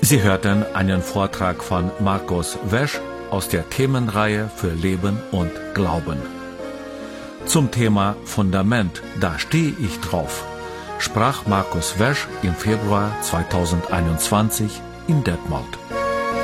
Sie hörten einen Vortrag von Markus Wesch aus der Themenreihe für Leben und Glauben. Zum Thema Fundament, da stehe ich drauf, sprach Markus Wesch im Februar 2021 in Detmold.